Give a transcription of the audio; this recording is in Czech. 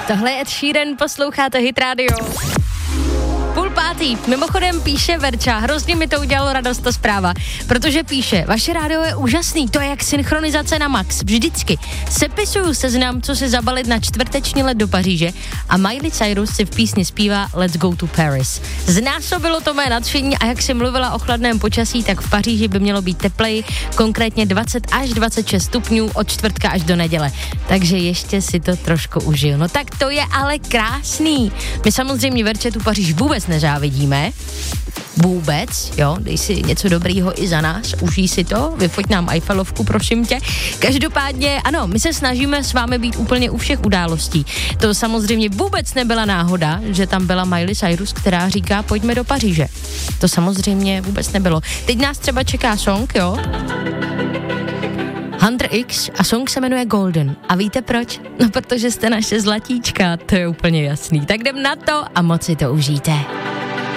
Tohle je Ed Sheeran, posloucháte Hit Radio. 4:30. Mimochodem píše Verča, hrozně mi to udělalo radost ta zpráva, protože píše, vaše rádio je úžasný, to je jak synchronizace na max, vždycky. Sepisuju seznam, co si zabalit na čtvrteční let do Paříže a Miley Cyrus si v písni zpívá Let's go to Paris. Znásobilo to mé nadšení a jak si mluvila o chladném počasí, tak v Paříži by mělo být tepleji, konkrétně 20 až 26 stupňů od čtvrtka až do neděle. Takže ještě si to trošku užiju. No tak to je ale krásný. My samozřejmě Verče tu Paříž vůbec nezávidíme. Vůbec, jo, dej si něco dobrýho i za nás, užij si to, vyfoť nám Eiffelovku, prosím tě. Každopádně, ano, my se snažíme s vámi být úplně u všech událostí. To samozřejmě vůbec nebyla náhoda, že tam byla Miley Cyrus, která říká, pojďme do Paříže. To samozřejmě vůbec nebylo. Teď nás třeba čeká song, jo? Hunter X a song se jmenuje Golden. A víte proč? No, protože jste naše zlatíčka, to je úplně jasný. Tak jdem na to a moc si to užijte.